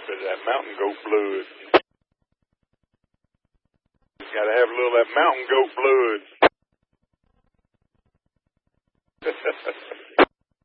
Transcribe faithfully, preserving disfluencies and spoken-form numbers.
But that mountain goat blood. You gotta have a little of that mountain goat blood.